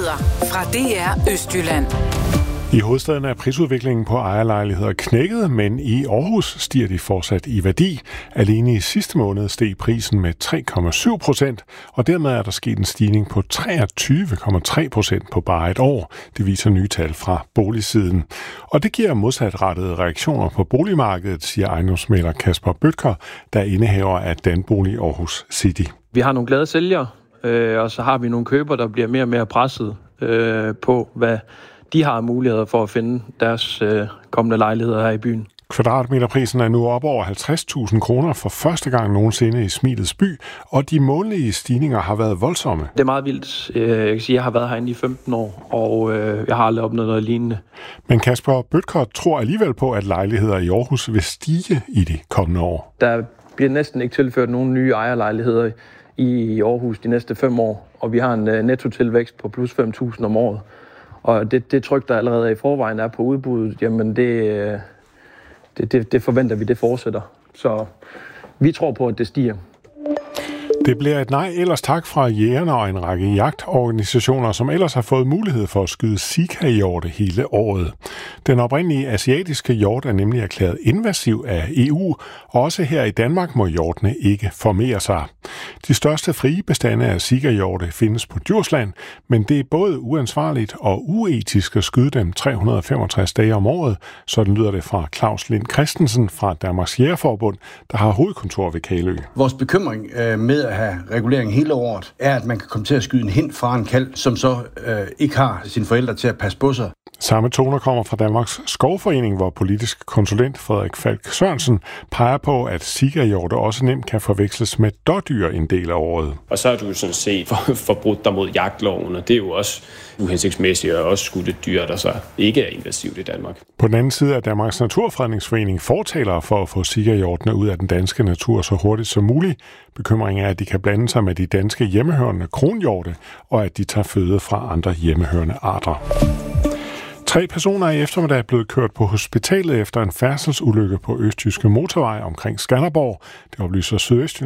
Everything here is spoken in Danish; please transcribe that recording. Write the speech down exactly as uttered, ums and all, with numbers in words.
Nyheder fra D R Østjylland. I hovedstaden er prisudviklingen på ejerlejligheder knækket, men i Aarhus stiger de fortsat i værdi. Alene i sidste måned steg prisen med tre komma syv procent, og dermed er der sket en stigning på treogtyve komma tre procent på bare et år. Det viser nye tal fra boligsiden. Og det giver modsatrettede reaktioner på boligmarkedet, siger ejendomsmægler Kasper Bødker, der er indehaver af Danbolig Aarhus City. Vi har nogle glade sælgere, øh, og så har vi nogle købere, der bliver mere og mere presset øh, på, hvad de har muligheder for at finde deres øh, kommende lejligheder her i byen. Kvadratmeterprisen er nu op over halvtreds tusind kroner for første gang nogensinde i Smilets by, og de månedlige stigninger har været voldsomme. Det er meget vildt. Jeg kan sige, at jeg har været herinde i femten år, og øh, jeg har aldrig opnået noget lignende. Men Kasper Bødker tror alligevel på, at lejligheder i Aarhus vil stige i de kommende år. Der bliver næsten ikke tilført nogen nye ejerlejligheder i Aarhus de næste fem år, og vi har en øh, nettotilvækst på plus fem tusind om året. Og det, det tryk, der allerede i forvejen er på udbuddet, jamen det, det, det, det forventer vi, det fortsætter. Så vi tror på, at det stiger. Det bliver et nej ellers tak fra jægerne og en række jagtorganisationer, som ellers har fået mulighed for at skyde sika-hjorte hele året. Den oprindelige asiatiske hjort er nemlig erklæret invasiv af E U, og også her i Danmark må hjortene ikke formere sig. De største frie bestande af sika-hjorte findes på Djursland, men det er både uansvarligt og uetisk at skyde dem tre hundrede og femogtres dage om året, sådan lyder det fra Claus Lind Christensen fra Danmarks Jægerforbund, der har hovedkontor ved Kælø. Vores bekymring øh, med at have regulering hele året, er, at man kan komme til at skyde en hind fra en kalv, som så øh, ikke har sine forældre til at passe på sig. Samme toner kommer fra Danmarks Skovforening, hvor politisk konsulent Frederik Falk Sørensen peger på, at sika-hjorte også nemt kan forveksles med dådyr en del af året. Og så har du sådan set for, forbrudt dig mod jagtloven, og det er jo også uhensigtsmæssigt at også skudt et dyr, der så ikke er invasivt i Danmark. På den anden side er Danmarks Naturfredningsforening fortalere for at få sika-hjortene ud af den danske natur så hurtigt som muligt. Bekymringen er, at de kan blande sig med de danske hjemmehørende kronhjorte, og at de tager føde fra andre hjemmehørende arter. Tre personer er i eftermiddag blevet kørt på hospitalet efter en færdselsulykke på Østjyske Motorvej omkring Skanderborg. Det oplyser Sydøst